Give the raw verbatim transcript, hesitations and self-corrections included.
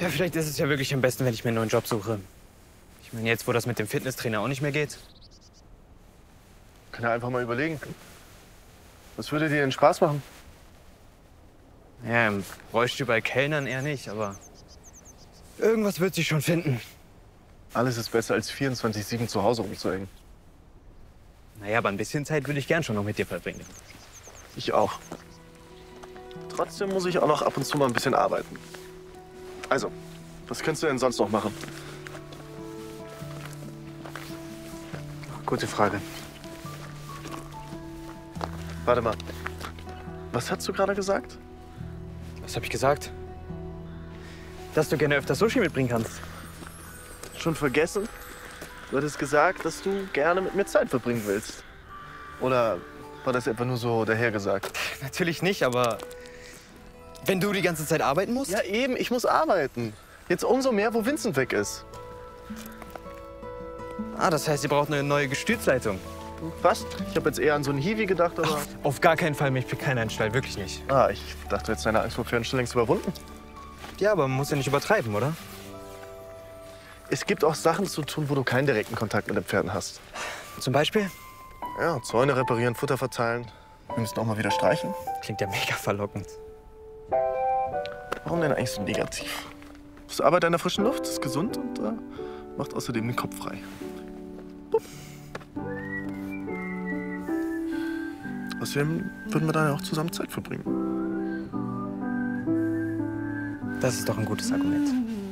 Ja, vielleicht ist es ja wirklich am besten, wenn ich mir einen neuen Job suche. Ich meine, jetzt, wo das mit dem Fitnesstrainer auch nicht mehr geht. Kann ja einfach mal überlegen. Was würde dir denn Spaß machen? Ja, im Rollstuhl bei Kellnern eher nicht, aber irgendwas wird sich schon finden. Alles ist besser, als vierundzwanzig sieben zu Hause rumzuhängen. Naja, aber ein bisschen Zeit würde ich gern schon noch mit dir verbringen. Ich auch. Trotzdem muss ich auch noch ab und zu mal ein bisschen arbeiten. Also, was kannst du denn sonst noch machen? Gute Frage. Warte mal. Was hast du gerade gesagt? Was habe ich gesagt? Dass du gerne öfter Sushi mitbringen kannst. Schon vergessen? Du hattest gesagt, dass du gerne mit mir Zeit verbringen willst. Oder war das etwa nur so dahergesagt? Natürlich nicht, aber wenn du die ganze Zeit arbeiten musst? Ja, eben, ich muss arbeiten. Jetzt umso mehr, wo Vincent weg ist. Ah, das heißt, ihr braucht eine neue Gestützleitung. Was? Ich habe jetzt eher an so einen Hiwi gedacht, aber... Ach, auf gar keinen Fall, mich für keinen Einstall, wirklich nicht. Ah, ich dachte jetzt, deine Angst vor Fernstellen längst überwunden. Ja, aber man muss ja nicht übertreiben, oder? Es gibt auch Sachen zu tun, wo du keinen direkten Kontakt mit den Pferden hast. Zum Beispiel? Ja, Zäune reparieren, Futter verteilen. Wir müssen auch mal wieder streichen. Klingt ja mega verlockend. Warum denn eigentlich so negativ? Das Arbeit an der frischen Luft, ist gesund und äh, macht außerdem den Kopf frei. Bup. Außerdem würden wir dann ja auch zusammen Zeit verbringen. Das ist doch ein gutes Argument.